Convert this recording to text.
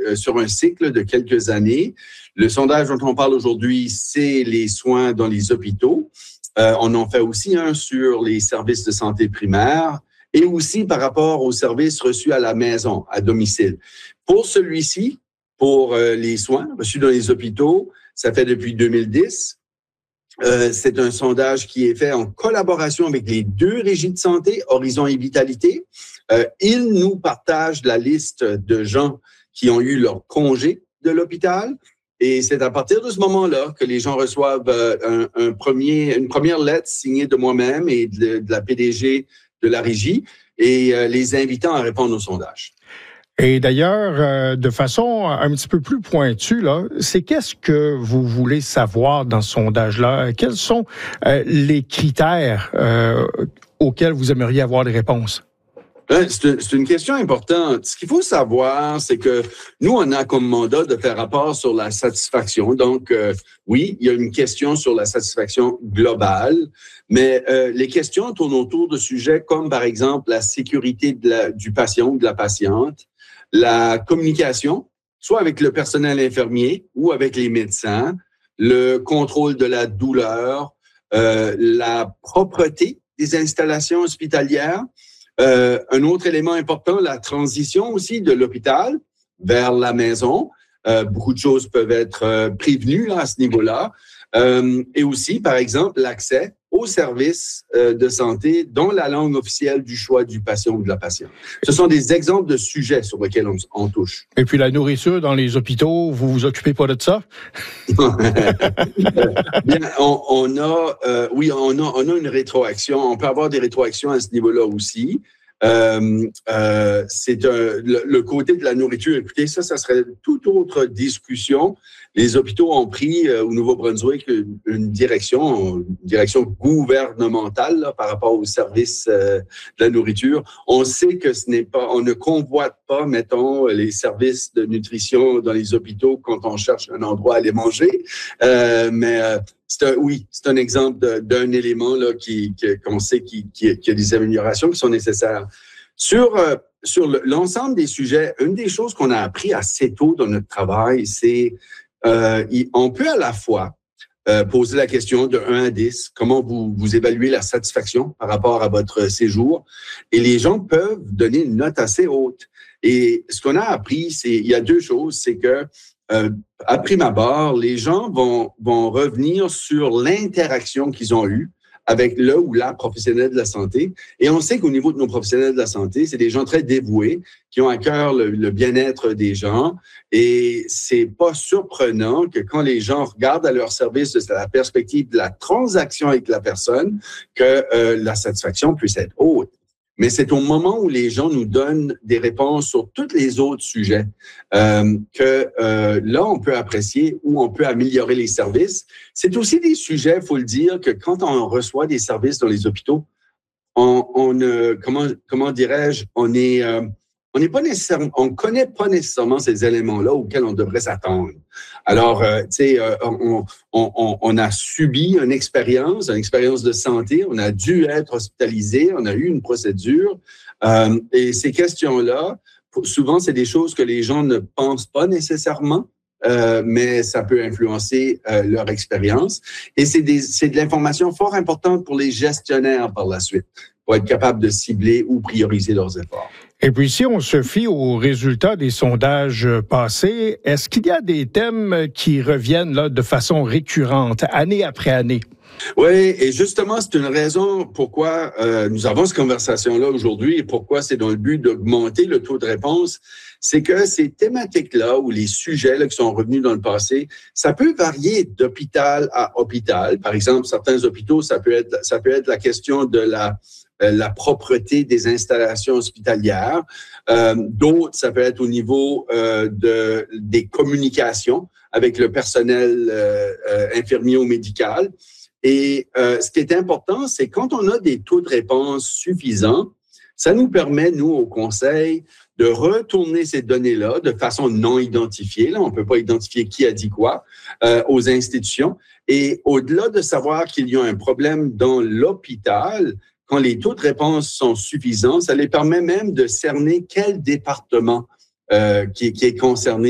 sur un cycle de quelques années. Le sondage dont on parle aujourd'hui, c'est les soins dans les hôpitaux. On en fait aussi un sur les services de santé primaire et aussi par rapport aux services reçus à la maison, à domicile. Pour celui-ci, pour les soins reçus dans les hôpitaux, ça fait depuis 2010. C'est un sondage qui est fait en collaboration avec les deux régies de santé, Horizon et Vitalité. Ils nous partagent la liste de gens qui ont eu leur congé de l'hôpital. Et c'est à partir de ce moment-là que les gens reçoivent une première lettre signée de moi-même et de la PDG de la régie et les invitant à répondre au sondage. Et d'ailleurs, de façon un petit peu plus pointue, là, c'est qu'est-ce que vous voulez savoir dans ce sondage-là? Quels sont les critères auxquels vous aimeriez avoir des réponses? C'est une question importante. Ce qu'il faut savoir, c'est que nous, on a comme mandat de faire rapport sur la satisfaction. Donc, oui, il y a une question sur la satisfaction globale, mais les questions tournent autour de sujets comme, par exemple, la sécurité du patient ou de la patiente, la communication, soit avec le personnel infirmier ou avec les médecins, le contrôle de la douleur, la propreté des installations hospitalières. Un autre élément important, la transition aussi de l'hôpital vers la maison. Beaucoup de choses peuvent être prévenues là, à ce niveau-là. Et aussi, par exemple, l'accès aux services de santé dans la langue officielle du choix du patient ou de la patiente. Ce sont des exemples de sujets sur lesquels on touche. Et puis la nourriture dans les hôpitaux, vous vous occupez pas de ça? Bien, on a une rétroaction. On peut avoir des rétroactions à ce niveau-là aussi. C'est le côté de la nourriture. Écoutez, ça serait toute autre discussion. Les hôpitaux ont pris au Nouveau-Brunswick une direction gouvernementale là, par rapport au service de la nourriture. On sait que on ne convoite pas, mettons, les services de nutrition dans les hôpitaux quand on cherche un endroit à aller manger. Mais c'est un exemple d'un élément là qu'on sait qu'il y a des améliorations qui sont nécessaires. Sur l'ensemble des sujets, une des choses qu'on a appris assez tôt dans notre travail, c'est on peut à la fois poser la question de 1 à 10, comment vous évaluez la satisfaction par rapport à votre séjour, et les gens peuvent donner une note assez haute. Et ce qu'on a appris, il y a 2 choses, c'est que à prime abord, les gens vont revenir sur l'interaction qu'ils ont eue avec le ou la professionnel de la santé. Et on sait qu'au niveau de nos professionnels de la santé, c'est des gens très dévoués, qui ont à cœur le bien-être des gens. Et c'est pas surprenant que quand les gens regardent à leur service de la perspective de la transaction avec la personne, que la satisfaction puisse être haute. Mais c'est au moment où les gens nous donnent des réponses sur tous les autres sujets que là, on peut apprécier ou on peut améliorer les services. C'est aussi des sujets, il faut le dire, que quand on reçoit des services dans les hôpitaux, comment dirais-je, on connaît pas nécessairement ces éléments-là auxquels on devrait s'attendre. Alors, on a subi une expérience de santé, on a dû être hospitalisé, on a eu une procédure, et ces questions-là, souvent, c'est des choses que les gens ne pensent pas nécessairement, mais ça peut influencer leur expérience. Et c'est de l'information fort importante pour les gestionnaires par la suite, pour être capable de cibler ou prioriser leurs efforts. Et puis, si on se fie aux résultats des sondages passés, est-ce qu'il y a des thèmes qui reviennent là de façon récurrente, année après année? Oui, et justement, c'est une raison pourquoi nous avons cette conversation-là aujourd'hui et pourquoi c'est dans le but d'augmenter le taux de réponse. C'est que ces thématiques-là ou les sujets là, qui sont revenus dans le passé, ça peut varier d'hôpital à hôpital. Par exemple, certains hôpitaux, ça peut être la question de la propreté des installations hospitalières. D'autres, ça peut être au niveau des communications avec le personnel infirmier ou médical. Et ce qui est important, c'est quand on a des taux de réponse suffisants, ça nous permet, nous, au Conseil, de retourner ces données-là de façon non identifiée. Là, on ne peut pas identifier qui a dit quoi aux institutions. Et au-delà de savoir qu'il y a un problème dans l'hôpital, quand les taux de réponse sont suffisants, ça les permet même de cerner quel département qui est concerné